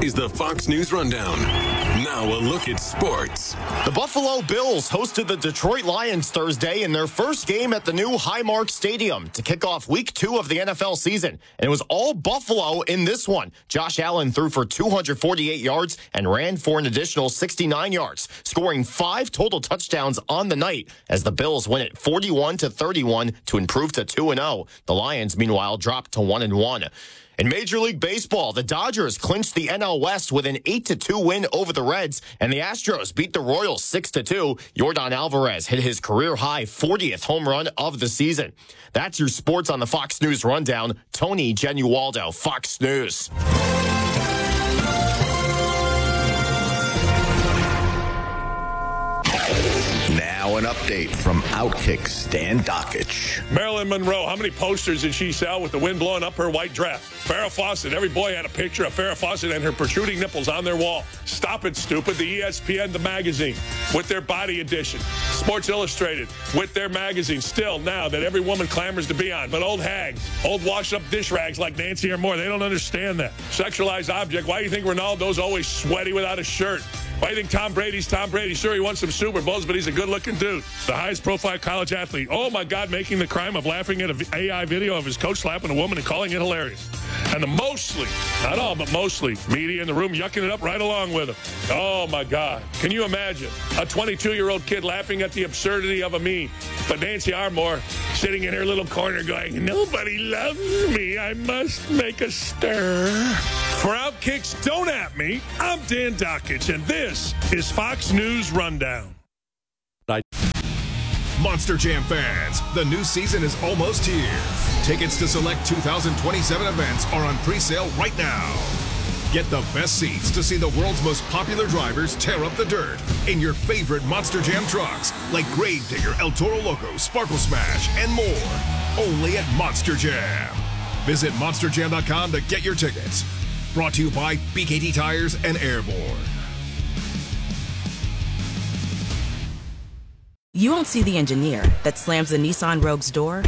is the Fox News Rundown. Now a look at sports. The Buffalo Bills hosted the Detroit Lions Thursday in their first game at the new Highmark Stadium to kick off week 2 of the NFL season. And it was all Buffalo in this one. Josh Allen threw for 248 yards and ran for an additional 69 yards, scoring 5 total touchdowns on the night as the Bills win it 41-31 to improve to 2-0. The Lions, meanwhile, dropped to 1-1. In Major League Baseball, the Dodgers clinched the NL West with an 8-2 win over the Reds, and the Astros beat the Royals 6-2. Yordan Alvarez hit his career-high 40th home run of the season. That's your sports on the Fox News Rundown. Tony Genualdo, Fox News. Now an update from Outkick Stan Dockich. Marilyn Monroe, how many posters did she sell with the wind blowing up her white dress? Farrah Fawcett, every boy had a picture of Farrah Fawcett and her protruding nipples on their wall. Stop it, stupid. The ESPN, the magazine, with their body edition. Sports Illustrated, with their magazine, still now that every woman clamors to be on. But old hags, old washed-up dish rags like Nancy or Moore, they don't understand that. Sexualized object, why do you think Ronaldo's always sweaty without a shirt? Why do you think Tom Brady's Tom Brady? Sure, he won some Super Bowls, but he's a good-looking dude. The highest-profile college athlete. Oh, my God, making the crime of laughing at an AI video of his coach slapping a woman and calling it hilarious. And the mostly, not all, but mostly, media in the room yucking it up right along with him. Oh, my God. Can you imagine a 22-year-old kid laughing at the absurdity of a meme? But Nancy Armour sitting in her little corner going, nobody loves me. I must make a stir. For Outkicks, don't at me. I'm Dan Dockich, and this is Fox News Rundown. Monster Jam fans, the new season is almost here. Tickets to select 2027 events are on pre-sale right now. Get the best seats to see the world's most popular drivers tear up the dirt in your favorite Monster Jam trucks like Gravedigger, El Toro Loco, Sparkle Smash, and more. Only at Monster Jam. Visit monsterjam.com to get your tickets. Brought to you by BKT Tires and Airborne. You won't see the engineer that slams the Nissan Rogue's door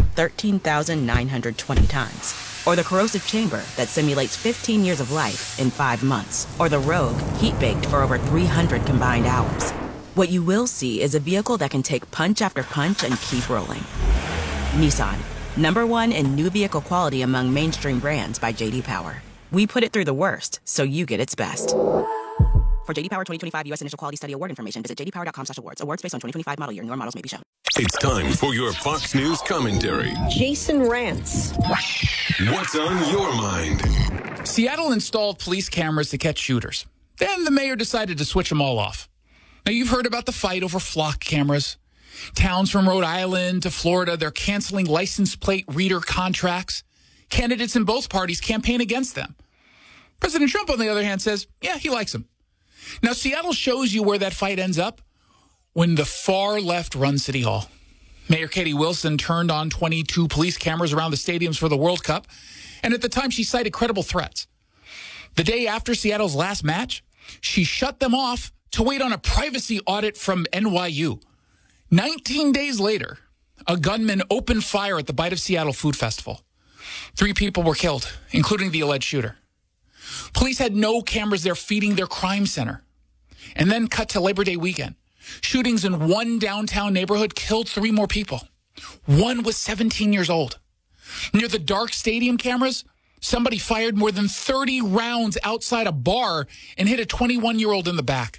13,920 times. Or the corrosive chamber that simulates 15 years of life in 5 months. Or the Rogue heat-baked for over 300 combined hours. What you will see is a vehicle that can take punch after punch and keep rolling. Nissan, #1 in new vehicle quality among mainstream brands by J.D. Power. We put it through the worst, so you get its best. For J.D. Power 2025 U.S. Initial Quality Study Award information, visit jdpower.com/awards. Awards based on 2025 model year. Newer models may be shown. It's time for your Fox News commentary. Jason Rantz. What's on your mind? Seattle installed police cameras to catch shooters. Then the mayor decided to switch them all off. Now, you've heard about the fight over flock cameras. Towns from Rhode Island to Florida, they're canceling license plate reader contracts. Candidates in both parties campaign against them. President Trump, on the other hand, says, yeah, he likes them. Now, Seattle shows you where that fight ends up when the far left runs City Hall. Mayor Katie Wilson turned on 22 police cameras around the stadiums for the World Cup, and at the time she cited credible threats. The day after Seattle's last match, she shut them off to wait on a privacy audit from NYU. 19 days later, a gunman opened fire at the Bite of Seattle Food Festival. 3 people were killed, including the alleged shooter. Police had no cameras there feeding their crime center. And then cut to Labor Day weekend. Shootings in one downtown neighborhood killed 3 more people. One was 17 years old. Near the dark stadium cameras, somebody fired more than 30 rounds outside a bar and hit a 21-year-old in the back.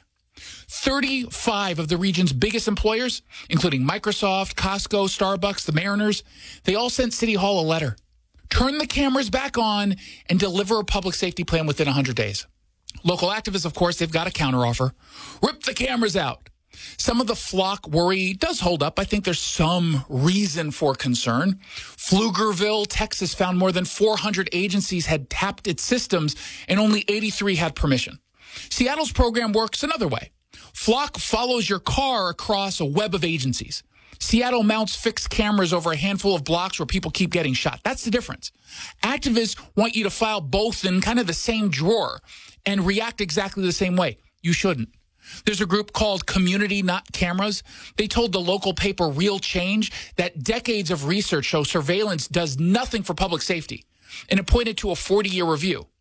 35 of the region's biggest employers, including Microsoft, Costco, Starbucks, the Mariners, they all sent City Hall a letter. Turn the cameras back on and deliver a public safety plan within 100 days. Local activists, of course, they've got a counteroffer. Rip the cameras out. Some of the flock worry does hold up. I think there's some reason for concern. Pflugerville, Texas, found more than 400 agencies had tapped its systems and only 83 had permission. Seattle's program works another way. Flock follows your car across a web of agencies. Seattle mounts fixed cameras over a handful of blocks where people keep getting shot. That's the difference. Activists want you to file both in kind of the same drawer and react exactly the same way. You shouldn't. There's a group called Community Not Cameras. They told the local paper Real Change that decades of research show surveillance does nothing for public safety, and it pointed to a 40-year review.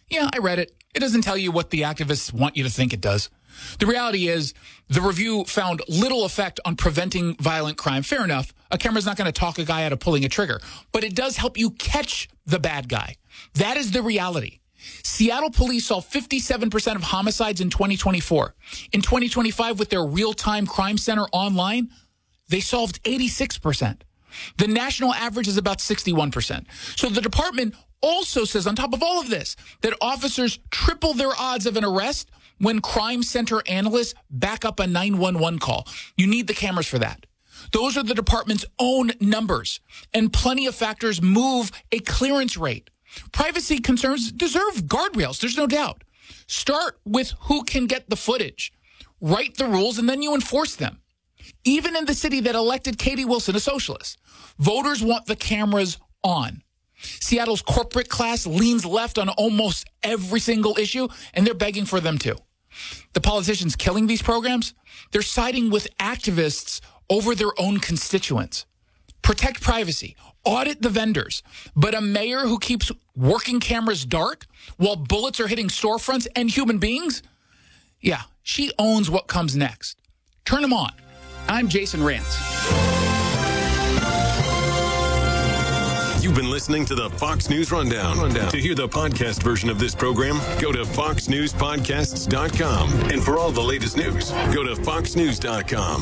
Yeah, I read it. It doesn't tell you what the activists want you to think it does. The reality is the review found little effect on preventing violent crime. Fair enough. A camera's not going to talk a guy out of pulling a trigger, but it does help you catch the bad guy. That is the reality. Seattle police solved 57% of homicides in 2024. In 2025, with their real-time crime center online, they solved 86%. The national average is about 61%. So the department also says, on top of all of this, that officers triple their odds of an arrest when crime center analysts back up a 911 call. You need the cameras for that. Those are the department's own numbers, and plenty of factors move a clearance rate. Privacy concerns deserve guardrails, there's no doubt. Start with who can get the footage. Write the rules, and then you enforce them. Even in the city that elected Katie Wilson, a socialist, voters want the cameras on. Seattle's corporate class leans left on almost every single issue, and they're begging for them too. The politicians killing these programs, they're siding with activists over their own constituents. Protect privacy, audit the vendors, but a mayor who keeps working cameras dark while bullets are hitting storefronts and human beings? Yeah, she owns what comes next. Turn them on. I'm Jason Rantz. You've been listening to the Fox News Rundown. To hear the podcast version of this program, go to foxnewspodcasts.com. And for all the latest news, go to foxnews.com.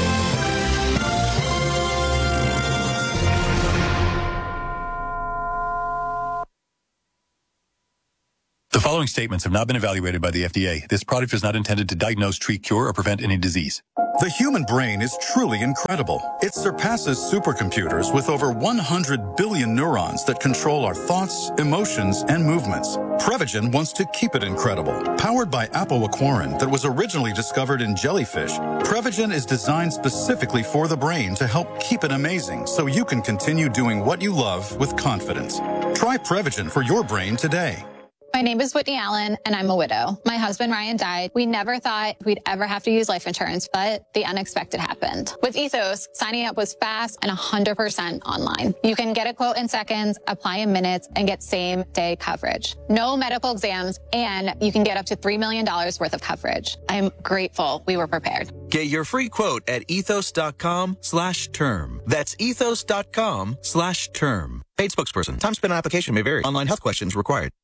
The following statements have not been evaluated by the FDA. This product is not intended to diagnose, treat, cure, or prevent any disease. The human brain is truly incredible. It surpasses supercomputers with over 100 billion neurons that control our thoughts, emotions, and movements. Prevagen wants to keep it incredible. Powered by apoaquarin that was originally discovered in jellyfish, Prevagen is designed specifically for the brain to help keep it amazing so you can continue doing what you love with confidence. Try Prevagen for your brain today. My name is Whitney Allen, and I'm a widow. My husband, Ryan, died. We never thought we'd ever have to use life insurance, but the unexpected happened. With Ethos, signing up was fast and 100% online. You can get a quote in seconds, apply in minutes, and get same-day coverage. No medical exams, and you can get up to $3 million worth of coverage. I'm grateful we were prepared. Get your free quote at ethos.com/term. That's ethos.com/term. Paid spokesperson. Time spent on application may vary. Online health questions required.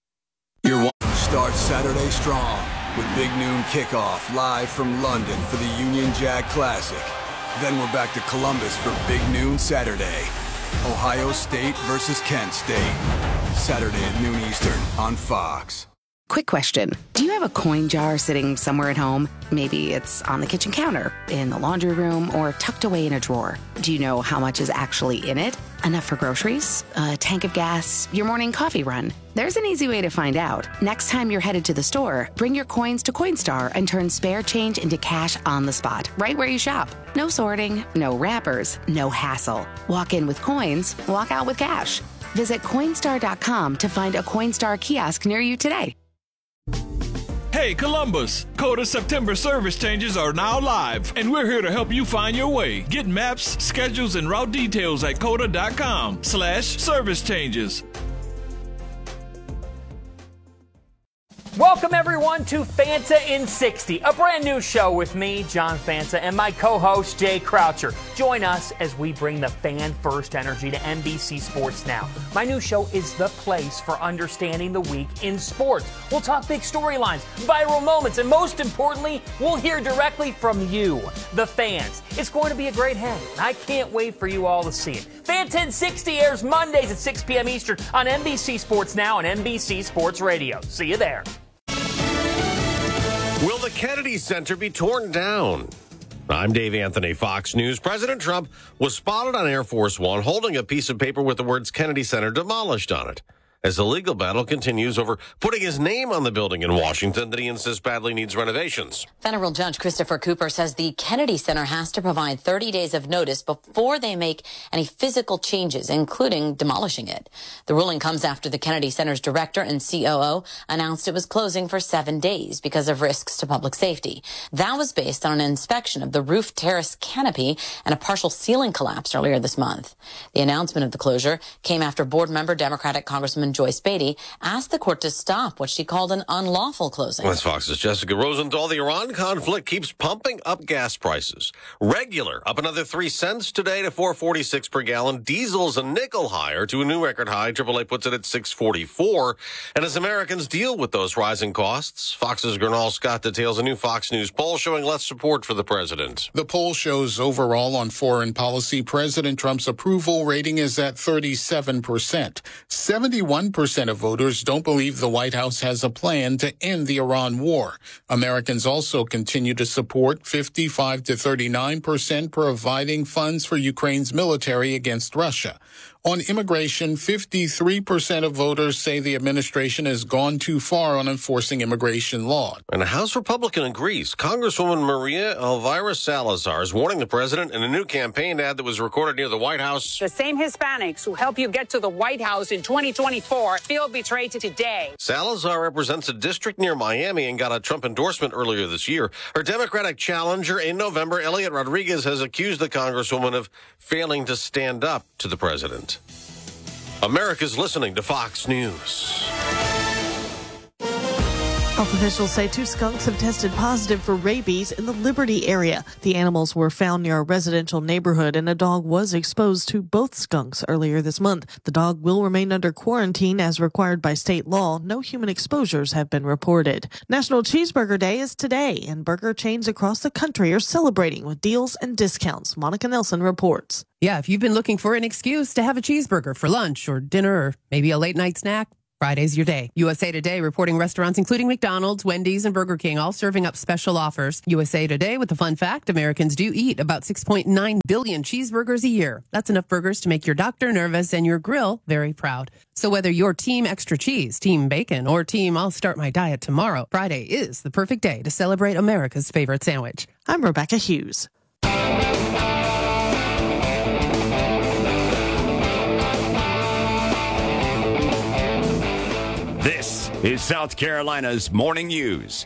Start Saturday strong with Big Noon Kickoff live from London for the Union Jack Classic. Then we're back to Columbus for Big Noon Saturday. Ohio State versus Kent State. Saturday at noon Eastern on Fox. Quick question. Do you have a coin jar sitting somewhere at home? Maybe it's on the kitchen counter, in the laundry room, or tucked away in a drawer. Do you know how much is actually in it? Enough for groceries? A tank of gas? Your morning coffee run? There's an easy way to find out. Next time you're headed to the store, bring your coins to Coinstar and turn spare change into cash on the spot, right where you shop. No sorting, no wrappers, no hassle. Walk in with coins, walk out with cash. Visit Coinstar.com to find a Coinstar kiosk near you today. Hey, Columbus! Coda September service changes are now live, and we're here to help you find your way. Get maps, schedules, and route details at coda.com/service changes. Welcome, everyone, to Fanta in 60, a brand new show with me, John Fanta, and my co-host, Jay Croucher. Join us as we bring the fan-first energy to NBC Sports Now. My new show is the place for understanding the week in sports. We'll talk big storylines, viral moments, and most importantly, we'll hear directly from you, the fans. It's going to be a great hang. I can't wait for you all to see it. Fanta in 60 airs Mondays at 6 p.m. Eastern on NBC Sports Now and NBC Sports Radio. See you there. Will the Kennedy Center be torn down? I'm Dave Anthony, Fox News. President Trump was spotted on Air Force One holding a piece of paper with the words Kennedy Center demolished on it. As the legal battle continues over putting his name on the building in Washington that he insists badly needs renovations. Federal Judge Christopher Cooper says the Kennedy Center has to provide 30 days of notice before they make any physical changes, including demolishing it. The ruling comes after the Kennedy Center's director and COO announced it was closing for 7 days because of risks to public safety. That was based on an inspection of the roof terrace canopy and a partial ceiling collapse earlier this month. The announcement of the closure came after board member Democratic Congressman Congresswoman Joyce Beatty asked the court to stop what she called an unlawful closing. That's Fox's Jessica Rosenthal. The Iran conflict keeps pumping up gas prices. Regular up another 3 cents today to $4.46 per gallon. Diesel's a nickel higher to a new record high. AAA puts it at $6.44. And as Americans deal with those rising costs, Fox's Gernal Scott details a new Fox News poll showing less support for the president. The poll shows overall on foreign policy, President Trump's approval rating is at 37%. 71% of voters don't believe the White House has a plan to end the Iran war. Americans also continue to support 55 to 39% providing funds for Ukraine's military against Russia. On immigration, 53% of voters say the administration has gone too far on enforcing immigration law. And a House Republican agrees. Congresswoman Maria Elvira Salazar is warning the president in a new campaign ad that was recorded near the White House. The same Hispanics who help you get to the White House in 2024 feel betrayed today. Salazar represents a district near Miami and got a Trump endorsement earlier this year. Her Democratic challenger in November, Elliot Rodriguez, has accused the Congresswoman of failing to stand up to the president. America's listening to Fox News. Health officials say 2 skunks have tested positive for rabies in the Liberty area. The animals were found near a residential neighborhood, and a dog was exposed to both skunks earlier this month. The dog will remain under quarantine as required by state law. No human exposures have been reported. National Cheeseburger Day is today, and burger chains across the country are celebrating with deals and discounts. Monica Nelson reports. Yeah, if you've been looking for an excuse to have a cheeseburger for lunch or dinner or maybe a late night snack, Friday's your day. USA Today reporting restaurants including McDonald's, Wendy's, and Burger King all serving up special offers. USA Today with the fun fact, Americans do eat about 6.9 billion cheeseburgers a year. That's enough burgers to make your doctor nervous and your grill very proud. So whether you're team extra cheese, team bacon, or team I'll start my diet tomorrow, Friday is the perfect day to celebrate America's favorite sandwich. I'm Rebecca Hughes. This is South Carolina's Morning News.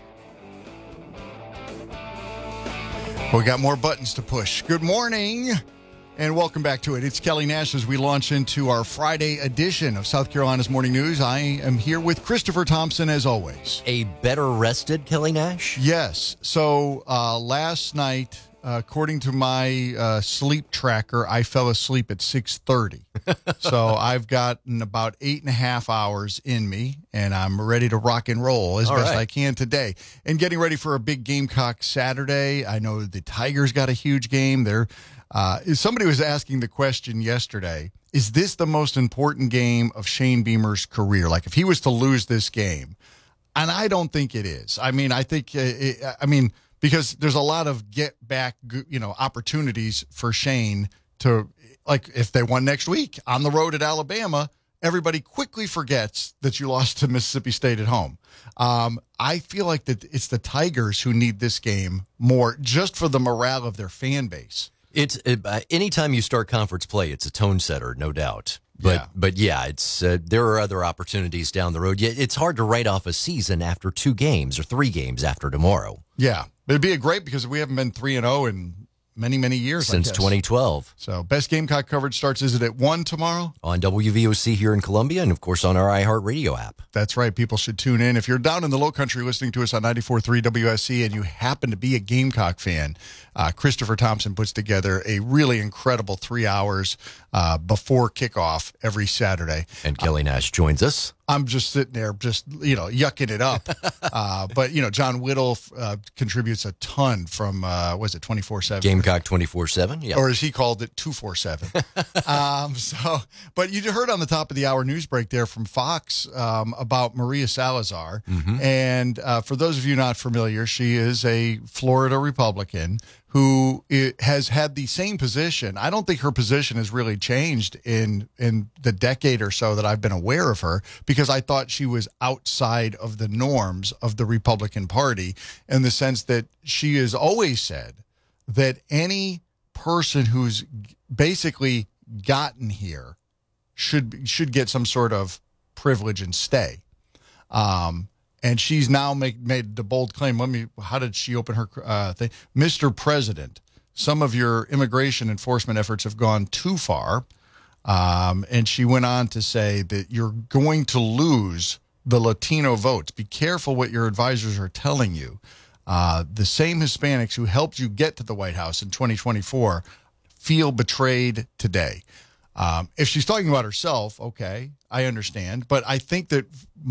We got more buttons to push. Good morning, and welcome back to it. It's Kelly Nash as we launch into our Friday edition of South Carolina's Morning News. I am here with Christopher Thompson, as always. A better rested Kelly Nash? Yes. So last night, according to my sleep tracker, I fell asleep at 6:30. So I've gotten about 8.5 hours in me, and I'm ready to rock and roll as best I can today. And getting ready for a big Gamecock Saturday. I know the Tigers got a huge game. Somebody was asking the question yesterday, is this the most important game of Shane Beamer's career? Like, if he was to lose this game. And I don't think it is. I mean, I think, because there's a lot of get back, opportunities for Shane to, like, if they won next week on the road at Alabama, everybody quickly forgets that you lost to Mississippi State at home. I feel like that it's the Tigers who need this game more just for the morale of their fan base. Anytime you start conference play, it's a tone setter, no doubt. But it's there are other opportunities down the road. It's hard to write off a season after 2 games or 3 games after tomorrow. Yeah, it'd be great because we haven't been 3-0 in many, many years. Since 2012. So best Gamecock coverage starts, is it at 1 tomorrow? On WVOC here in Columbia and, of course, on our iHeartRadio app. That's right. People should tune in. If you're down in the Lowcountry listening to us on 94.3 WSC and you happen to be a Gamecock fan, Christopher Thompson puts together a really incredible 3 hours before kickoff every Saturday. And Kelly Nash joins us. I'm just sitting there, yucking it up. But, John Whittle contributes a ton from, 24/7? Gamecock 24/7, yeah. Or as he called it, 247. But you heard on the top of the hour news break there from Fox about Maria Salazar. Mm-hmm. And for those of you not familiar, she is a Florida Republican who has had the same position. I don't think her position has really changed in the decade or so that I've been aware of her, because I thought she was outside of the norms of the Republican Party, in the sense that she has always said that any person who's basically gotten here should get some sort of privilege and stay. And she's now made the bold claim. How did she open her thing? Mr. President, some of your immigration enforcement efforts have gone too far. And she went on to say that you're going to lose the Latino votes. Be careful what your advisors are telling you. The same Hispanics who helped you get to the White House in 2024 feel betrayed today. If she's talking about herself, okay, I understand. But I think that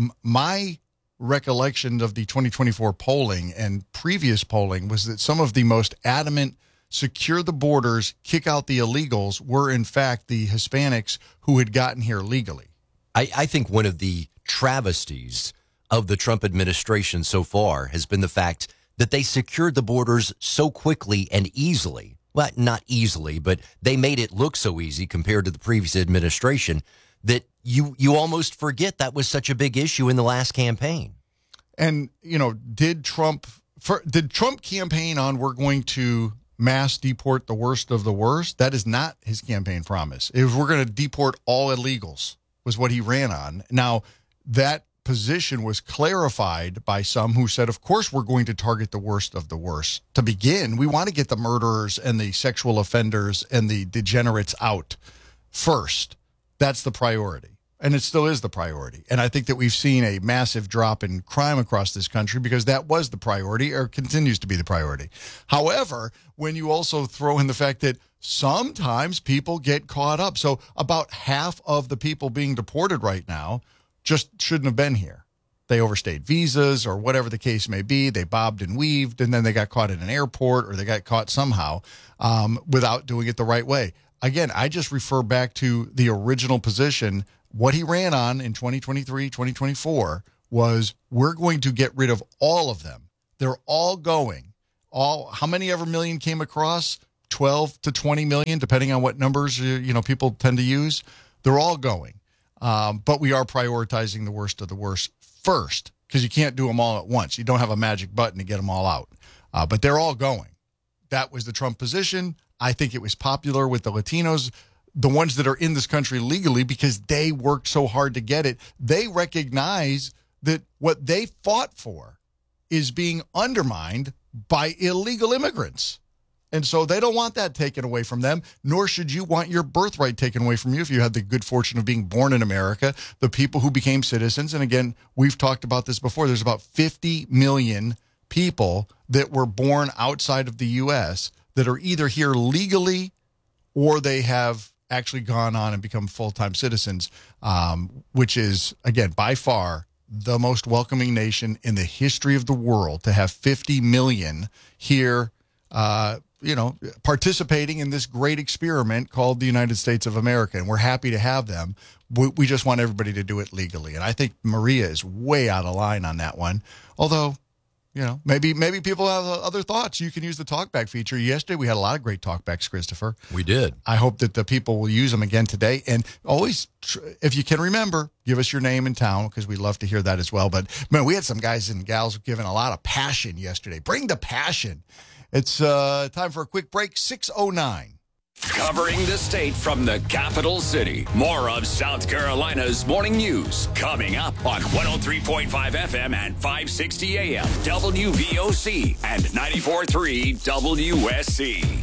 my recollection of the 2024 polling and previous polling was that some of the most adamant secure the borders, kick out the illegals were, in fact, the Hispanics who had gotten here legally. I think one of the travesties of the Trump administration so far has been the fact that they secured the borders so quickly and easily. Well, not easily, but they made it look so easy compared to the previous administration that you almost forget that was such a big issue in the last campaign. And, you know, did Trump campaign on we're going to mass deport the worst of the worst? That is not his campaign promise. It was we're going to deport all illegals was what he ran on. Now, that position was clarified by some who said, of course, we're going to target the worst of the worst. To begin, we want to get the murderers and the sexual offenders and the degenerates out first. That's the priority. And it still is the priority. And I think that we've seen a massive drop in crime across this country because that was the priority or continues to be the priority. However, when you also throw in the fact that sometimes people get caught up. So about half of the people being deported right now just shouldn't have been here. They overstayed visas or whatever the case may be. They bobbed and weaved, and then they got caught in an airport or they got caught somehow without doing it the right way. Again, I just refer back to the original position. What he ran on in 2023, 2024 was we're going to get rid of all of them. They're all going. How many ever million came across? 12 to 20 million, depending on what numbers people tend to use. They're all going. But we are prioritizing the worst of the worst first because you can't do them all at once. You don't have a magic button to get them all out. But they're all going. That was the Trump position. I think it was popular with the Latinos, the ones that are in this country legally, because they worked so hard to get it. They recognize that what they fought for is being undermined by illegal immigrants. And so they don't want that taken away from them, nor should you want your birthright taken away from you if you had the good fortune of being born in America, the people who became citizens. And again, we've talked about this before. There's about 50 million people that were born outside of the U.S. that are either here legally or they have actually gone on and become full-time citizens, which is, again, by far the most welcoming nation in the history of the world to have 50 million here participating in this great experiment called the United States of America. And we're happy to have them. We just want everybody to do it legally. And I think Maria is way out of line on that one. Although, maybe people have other thoughts. You can use the talkback feature. Yesterday, we had a lot of great talkbacks, Christopher. We did. I hope that the people will use them again today. And always, if you can remember, give us your name and town because we'd love to hear that as well. But, man, we had some guys and gals giving a lot of passion yesterday. Bring the passion. It's time for a quick break, 6:09. Covering the state from the capital city. More of South Carolina's morning news coming up on 103.5 FM and 560 AM WVOC and 94.3 WSC.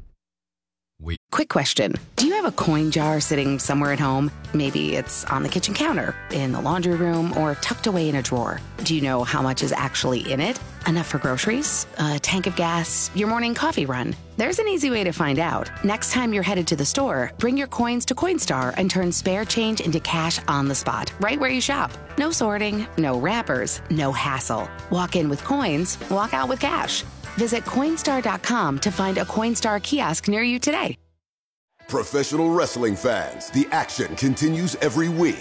Quick question. Do you have a coin jar sitting somewhere at home? Maybe it's on the kitchen counter, in the laundry room, or tucked away in a drawer. Do you know how much is actually in it? Enough for groceries, a tank of gas, your morning coffee run? There's an easy way to find out. Next time you're headed to the store, bring your coins to Coinstar and turn spare change into cash on the spot, right where you shop. No sorting, no wrappers, no hassle. Walk in with coins, walk out with cash. Visit Coinstar.com to find a Coinstar kiosk near you today. Professional wrestling fans, the action continues every week.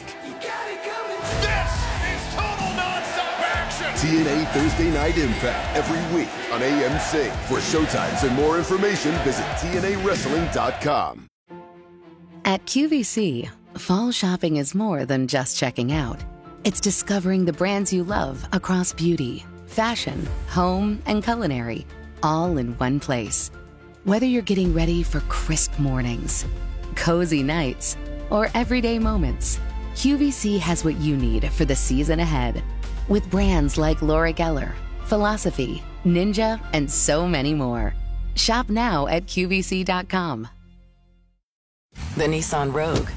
This is total nonstop action! TNA Thursday Night Impact every week on AMC. For showtimes and more information, visit TNAWrestling.com. At QVC, fall shopping is more than just checking out. It's discovering the brands you love across beauty, fashion, home, and culinary, all in one place. Whether you're getting ready for crisp mornings, cozy nights, or everyday moments, QVC has what you need for the season ahead. With brands like Laura Geller, Philosophy, Ninja, and so many more. Shop now at QVC.com. The Nissan Rogue.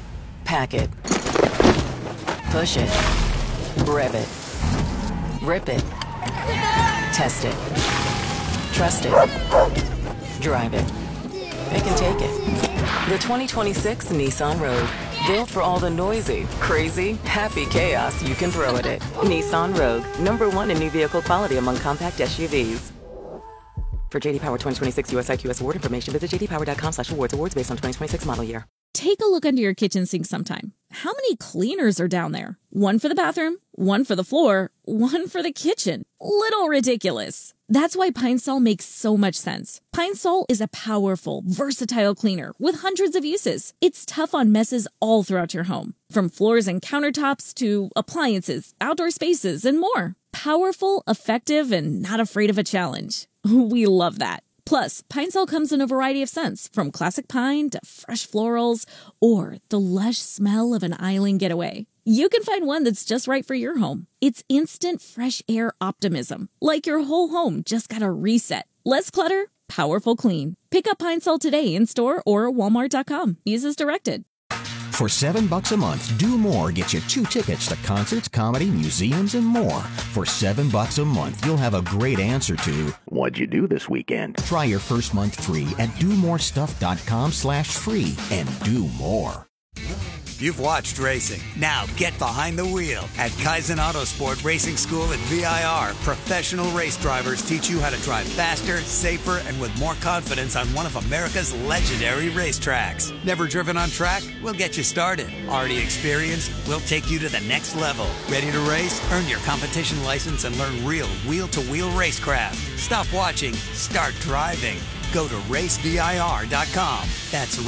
Pack it. Push it. Rev it. Rip it. Test it. Trust it. Drive it. It can take it. The 2026 Nissan Rogue. Built for all the noisy, crazy, happy chaos you can throw at it. Nissan Rogue. #1 in new vehicle quality among compact SUVs. For JD Power 2026 US IQS award information, visit jdpower.com/awards. Awards based on 2026 model year. Take a look under your kitchen sink sometime. How many cleaners are down there? One for the bathroom, one for the floor, one for the kitchen. Little ridiculous. That's why Pine Sol makes so much sense. Pine Sol is a powerful, versatile cleaner with hundreds of uses. It's tough on messes all throughout your home, from floors and countertops to appliances, outdoor spaces, and more. Powerful, effective, and not afraid of a challenge. We love that. Plus, Pine Sol comes in a variety of scents, from classic pine to fresh florals or the lush smell of an island getaway. You can find one that's just right for your home. It's instant fresh air optimism, like your whole home just got a reset. Less clutter, powerful clean. Pick up Pine Sol today in store or walmart.com. Use as directed. For $7 a month, Do More gets you 2 tickets to concerts, comedy, museums, and more. For $7 a month, you'll have a great answer to, what'd you do this weekend? Try your first month free at domorestuff.com/free and do more. You've watched racing. Now get behind the wheel. At Kaizen Autosport Racing School at VIR, professional race drivers teach you how to drive faster, safer, and with more confidence on one of America's legendary racetracks. Never driven on track? We'll get you started. Already experienced? We'll take you to the next level. Ready to race? Earn your competition license and learn real wheel-to-wheel racecraft. Stop watching. Start driving. Go to racevir.com. That's